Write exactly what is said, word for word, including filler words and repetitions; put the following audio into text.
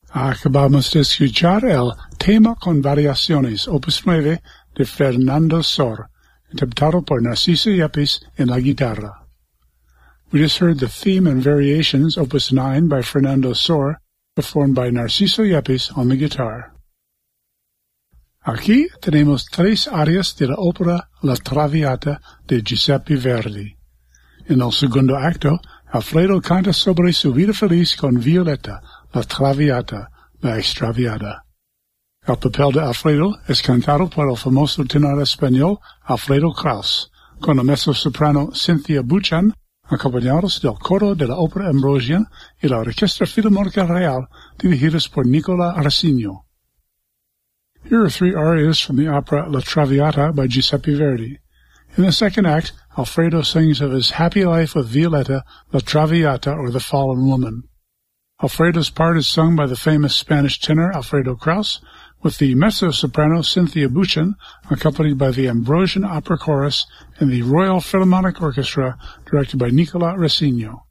Acabamos de escuchar el tema con variaciones, opus nueve, de Fernando Sor, interpretado por Narciso Yepes en la guitarra. We just heard the theme and variations, opus nine, by Fernando Sor, performed by Narciso Yepes on the guitar. Aquí tenemos tres arias de la ópera La Traviata de Giuseppe Verdi. En el segundo acto, Alfredo canta sobre su vida feliz con Violetta, la Traviata, la extraviada. El papel de Alfredo es cantado por el famoso tenor español Alfredo Kraus, con la mezzo-soprano Cynthia Buchan, acompañados del coro de la Ópera Ambrosian y la Orquesta Filarmónica Real, dirigidos por Nicola Arcigno. Here are three arias from the opera La Traviata by Giuseppe Verdi. In the second act, Alfredo sings of his happy life with Violetta, La Traviata, or the Fallen Woman. Alfredo's part is sung by the famous Spanish tenor Alfredo Kraus, with the mezzo-soprano Cynthia Buchan, accompanied by the Ambrosian Opera Chorus and the Royal Philharmonic Orchestra, directed by Nicola Arcigno.